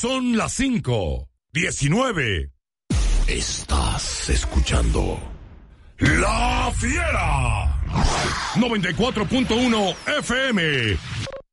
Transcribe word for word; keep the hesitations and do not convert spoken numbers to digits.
son las cinco, diecinueve. Estás escuchando La Fiera. noventa y cuatro punto uno F M.